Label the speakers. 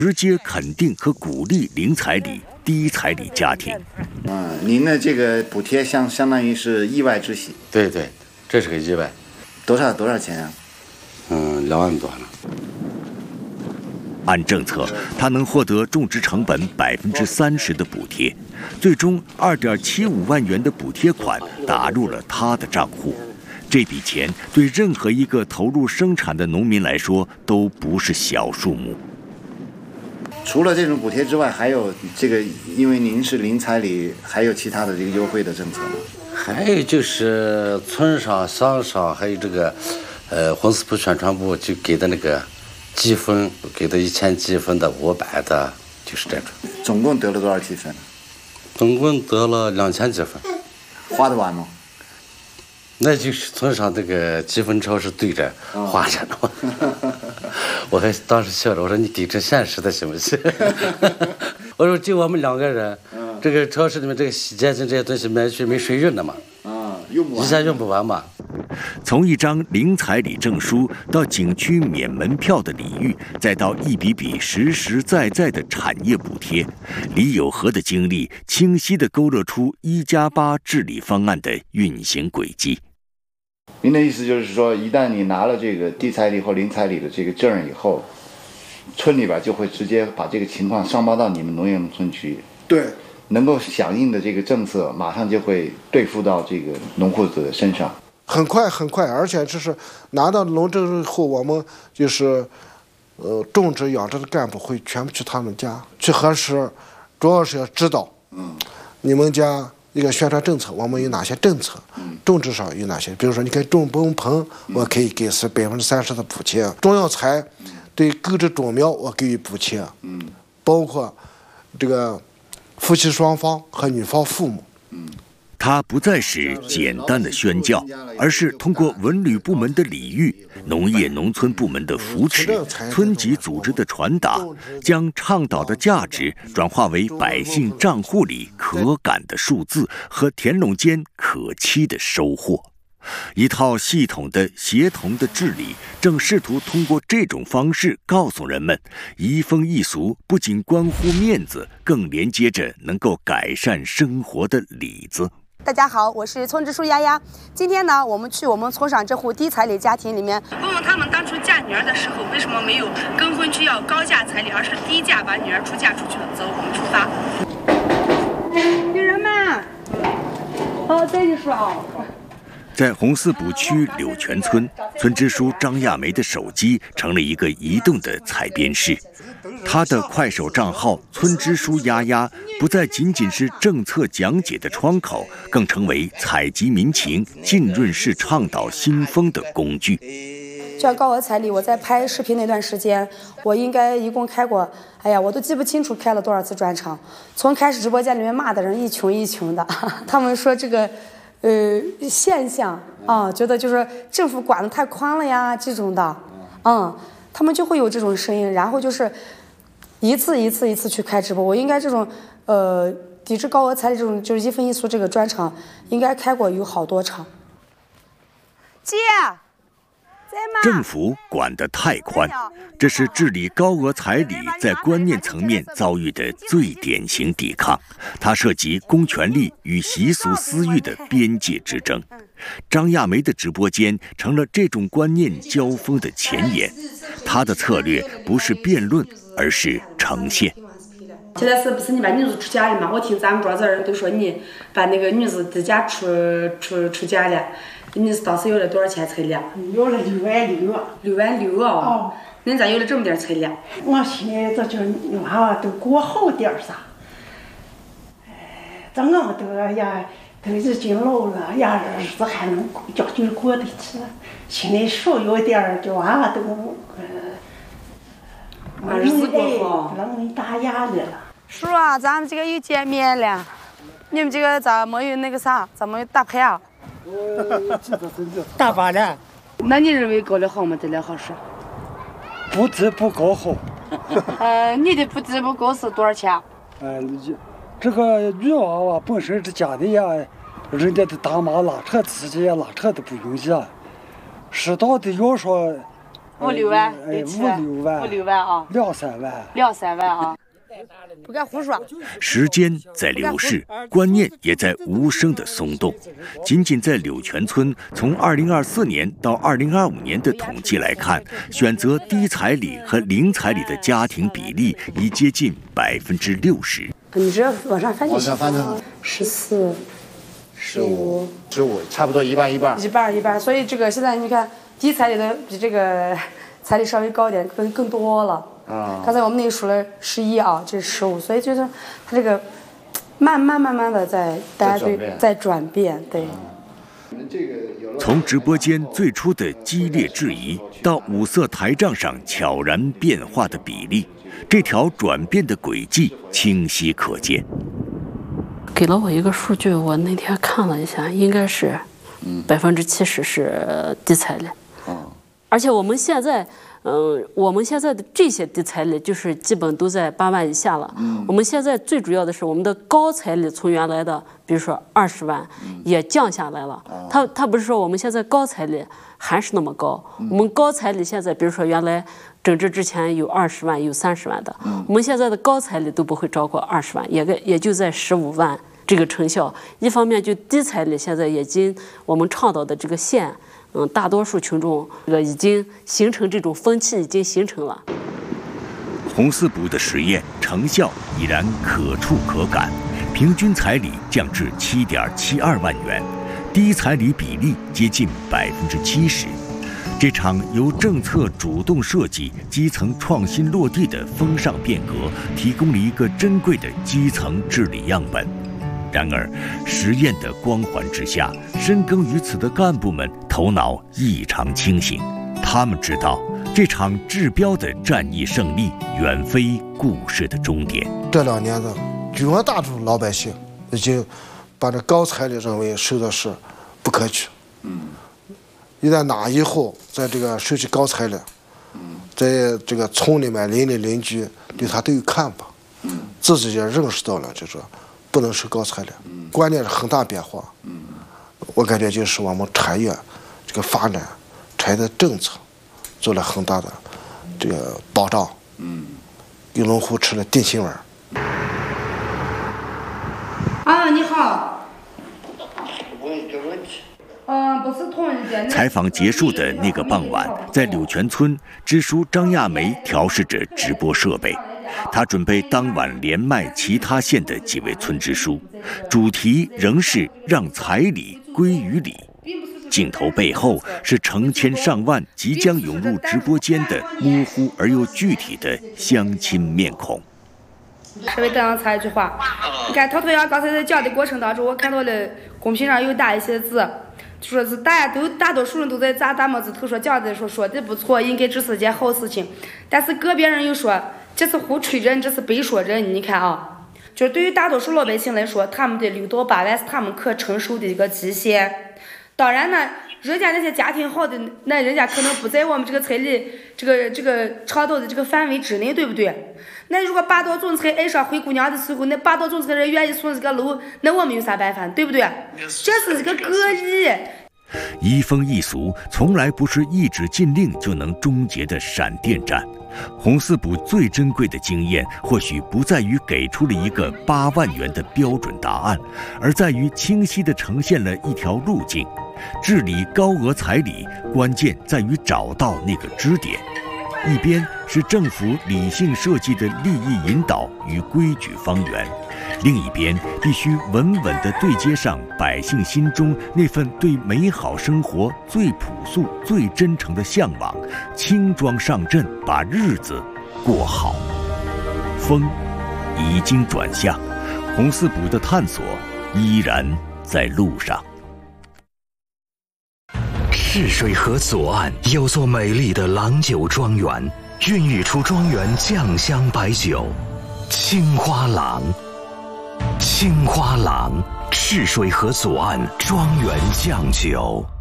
Speaker 1: 直接肯定和鼓励零彩礼、低彩礼家庭。
Speaker 2: 您的这个补贴相当于是意外之喜。
Speaker 3: 对对，这是个意外。
Speaker 2: 多少钱啊
Speaker 3: ？2万多了。
Speaker 1: 按政策，他能获得种植成本30%的补贴，最终2.75万元的补贴款打入了他的账户。这笔钱对任何一个投入生产的农民来说都不是小数目。
Speaker 2: 除了这种补贴之外，还有这个，因为您是零彩礼，还有其他的这个优惠的政策吗？
Speaker 3: 还有就是村上、乡上，还有这个，红四铺宣传部就给的那个积分，给的1000积分的、500的，就是这种。
Speaker 2: 总共得了多少积分？
Speaker 3: 总共得了2000积分。
Speaker 2: 花得完吗？
Speaker 3: 那就是村上这个积分钞是对着花着呢嘛。我还当时笑着，我说你抵制现实的行不行？我说就我们2个人，这个超市里面这个洗洁精这些东西买去没谁用的嘛，
Speaker 2: 用不完，
Speaker 3: 一下用不完嘛。
Speaker 1: 从一张零彩礼证书到景区免门票的礼遇，再到一笔笔实实在在的产业补贴，李有和的经历清晰地勾勒出1+8治理方案的运行轨迹。
Speaker 2: 您的意思就是说，一旦你拿了这个低彩礼或零彩礼的这个证以后，村里边就会直接把这个情况上报到你们农业农村局，
Speaker 4: 对，
Speaker 2: 能够响应的这个政策马上就会兑付到这个农户子的身上。
Speaker 4: 很快，而且这是拿到农证后，我们就是种植养殖的干部会全部去他们家去核实，主要是要知道，你们家一个宣传政策，我们有哪些政策，种植上有哪些，比如说你可以种崩棚，我可以给30%的补贴，中药材对购置种苗我给予补贴，包括这个夫妻双方和女方父母。
Speaker 1: 它不再是简单的宣教，而是通过文旅部门的礼遇、农业农村部门的扶持、村级组织的传达，将倡导的价值转化为百姓账户里可感的数字和田垄间可期的收获。一套系统的、协同的治理，正试图通过这种方式告诉人们，移风易俗不仅关乎面子，更连接着能够改善生活的里子。
Speaker 5: 大家好，我是村支书丫丫。今天呢，我们去我们村上这户低彩礼家庭里面，问问他们当初嫁女儿的时候，为什么没有跟婚区要高价彩礼，而是低价把女儿出嫁出去了。走，我们出发。女人们，好，等你说啊。
Speaker 1: 在红四堡区柳泉村，村支书张亚梅的手机成了一个移动的采编室。他的快手账号“村支书丫丫”不再仅仅是政策讲解的窗口，更成为采集民情、浸润式倡导新风的工具。
Speaker 5: 就像高额彩礼，我在拍视频那段时间，我应该一共开过，我都记不清楚开了多少次专场。从开始直播间里面骂的人一群一群的，他们说这个现象啊，觉得就是政府管得太宽了呀，这种的，他们就会有这种声音，然后就是一次去开直播。我应该这种抵制高额彩礼这种就是移风易俗这个专场，应该开过有好多场。姐，
Speaker 1: 政府管得太宽，这是治理高额彩礼在观念层面遭遇的最典型抵抗。它涉及公权力与习俗私欲的边界之争。张亚梅的直播间成了这种观念交锋的前沿。她的策略不是辩论，而是呈现。
Speaker 5: 现在不是你把女子出嫁了吗？我听咱们庄子人都说你把那个女子自家出嫁了，你是当时要了多少钱彩礼？
Speaker 6: 要了6.6万。
Speaker 5: 哦，恁咋有了这么点彩礼？
Speaker 6: 我寻思就娃娃都过好点啥，这俺都已经老了呀，日子还能将就过得去，现在少有点叫娃娃都
Speaker 5: 日子过好，
Speaker 6: 能打压的了。
Speaker 5: 叔啊，咱们这个又见面了，你们这个咋没有那个啥？咋没有打牌啊？
Speaker 6: 打靶了。
Speaker 5: 那你认为搞得好吗？这俩好事？
Speaker 6: 不低不高好。
Speaker 5: 你的不低不高是多少钱？
Speaker 6: 这个女娃娃本身这家里呀，人家的大妈拉扯自己也拉扯的不容易啊。适当的要说
Speaker 7: 5、6万
Speaker 8: ，5、6万
Speaker 7: ，5、6万啊
Speaker 8: ，2、3万
Speaker 7: ，2、3万啊。
Speaker 5: 不敢胡说。
Speaker 1: 时间在流逝，观念也在无声的松动。仅仅在柳泉村，从2024年到2025年的统计来看，选择低彩礼和零彩礼的家庭比例已接近60%。
Speaker 5: 你这往上翻就行。
Speaker 2: 往上翻成
Speaker 5: 14、15、
Speaker 2: 差不多一半一半。
Speaker 5: 一半，所以这个现在你看，低彩礼的比这个彩礼稍微高一点，更多了。刚才我们那个数了11啊，这是15，所以就是它这个慢慢的在转变，对。
Speaker 1: 从直播间最初的激烈质疑，到五色台账上悄然变化的比例，这条转变的轨迹清晰可见。
Speaker 9: 给了我一个数据，我那天看了一下，应该是70%是低彩礼。而且我们现在的这些低彩礼就是基本都在8万以下了。我们现在最主要的是我们的高彩礼从原来的比如说20万也降下来了。他不是说我们现在高彩礼还是那么高，我们高彩礼现在比如说原来整治之前有20万有30万的，我们现在的高彩礼都不会超过20万，也就在15万。这个成效，一方面就低彩礼现在已经我们倡导的这个县。大多数群众已经形成这种风气，已经形成了。
Speaker 1: 红四补的实验成效已然可触可感，平均彩礼降至7.72万元，低彩礼比例接近70%。这场由政策主动设计、基层创新落地的风尚变革，提供了一个珍贵的基层治理样本。然而，实验的光环之下，深耕于此的干部们头脑异常清醒。他们知道，这场治标的战役胜利远非故事的终点。
Speaker 4: 这2年的绝大多数老百姓已经把这高彩礼认为收的是不可取。一旦拿以后，在这个收取高彩礼，在这个村里面邻里邻居对他都有看法，自己也认识到了，就是说不能收高彩礼，观念是很大变化。我感觉就是我们产业这个发展，产业的政策做了很大的这个保障，给农户吃了定心丸。
Speaker 5: 你好。
Speaker 8: 问一个问题。
Speaker 5: 不是同一件。
Speaker 1: 采访结束的那个傍晚，在柳泉村，支书张亚梅调试着直播设备。他准备当晚连麦其他县的几位村支书，主题仍是让彩礼归于里。镜头背后是成千上万即将涌入直播间的模糊而又具体的乡亲面孔。
Speaker 5: 稍微这样插一句话，你看涛阳刚才在讲的过程当中，我看到了公屏上有打一些字，就说是大多数人都在砸么子头，说讲的说的不错，应该这是件好事情，但是个别人又说这是胡吹人，这是背说人。你看啊，就是对于大多数老百姓来说，他们的6到8万是他们可承受的一个极限。当然呢，人家那些家庭好的，那人家可能不在我们这个彩礼这个倡导的这个范围之内，对不对？那如果8道总裁爱上灰姑娘的时候，那8道总裁人愿意送这个楼，那我们有啥办法，对不对？这是一个个例。
Speaker 1: 移风易俗从来不是一纸禁令就能终结的闪电战。红四补最珍贵的经验，或许不在于给出了一个8万元的标准答案，而在于清晰地呈现了一条路径。治理高额彩礼，关键在于找到那个支点。一边是政府理性设计的利益引导与规矩方圆，另一边必须稳稳地对接上百姓心中那份对美好生活最朴素、最真诚的向往，轻装上阵，把日子过好。风已经转向，红四补的探索依然在路上。
Speaker 10: 赤水河左岸有座美丽的郎酒庄园，孕育出庄园酱香白酒青花郎。青花郎，赤水河左岸庄园酱酒。